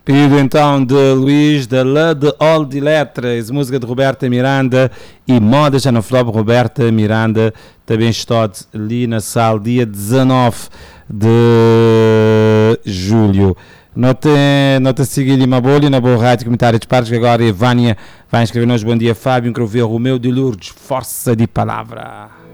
Pedido então de Luís da La de All de Letras, música de Roberta Miranda e moda já no flop. Roberta Miranda também está ali na sala dia 19 de julho. Nota seguir uma bolha na boa rádio comentário de partes que agora a Vânia vai escrever-nos. Bom dia Fábio, Croveu Romeu de Lourdes, força de palavra.